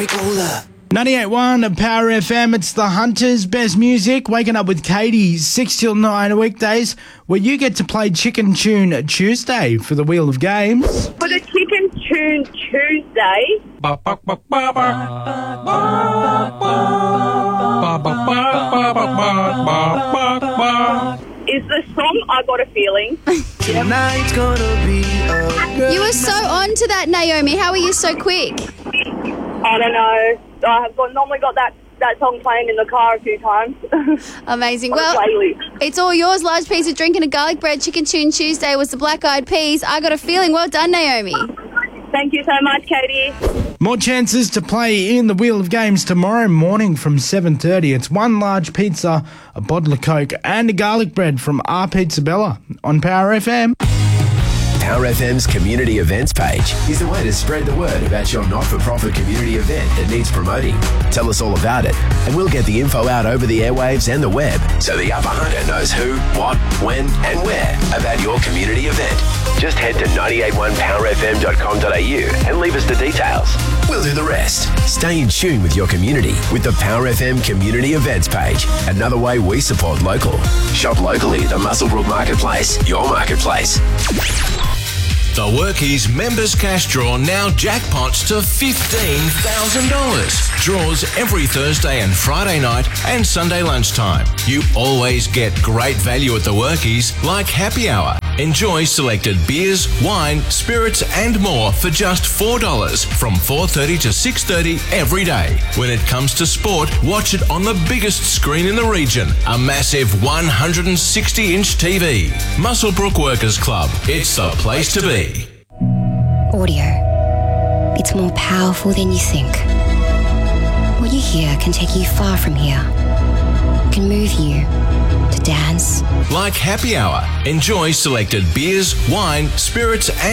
98.1 Power FM, it's the Hunters' best music. Waking up with Katie, 6 till 9 weekdays, where you get to play Chicken Tune Tuesday for the Wheel of Games. For the Chicken Tune Tuesday, is the song I Got a Feeling. Tonight's gonna be You were so on to that, Naomi. How are you so quick? I don't know. I have normally got that song playing in the car a few times. Amazing. On Well, a playlist. it's all yours. Large piece of drink and a garlic bread. Chicken Tune Tuesday was the Black Eyed Peas. I Got a Feeling. Well done, Naomi. Thank you so much, Katie. More chances to play in the Wheel of Games tomorrow morning from 7:30. It's one large pizza, a bottle of Coke and a garlic bread from Our Pizza Bella on Power FM. Power FM's community events page is the way to spread the word about your not-for-profit community event that needs promoting. Tell us all about it, and we'll get the info out over the airwaves and the web so the Upper Hunter knows who, what, when and where about your community event. Just head to 981powerfm.com.au and leave us the details. We'll do the rest. Stay in tune with your community with the Power FM community events page. Another way we support local. Shop locally at the Muswellbrook Marketplace, your marketplace. The Workies Members Cash Draw now jackpots to $15,000. Draws every Thursday and Friday night and Sunday lunchtime. You always get great value at the Workies, like happy hour. Enjoy selected beers, wine, spirits and more for just $4 from 4:30 to 6:30 every day. When it comes to sport, watch it on the biggest screen in the region, a massive 160-inch TV. Muswellbrook Workers Club. It's the place to be. Audio. It's more powerful than you think. What you hear can take you far from here. Can move you to dance. Like happy hour. Enjoy selected beers, wine, spirits and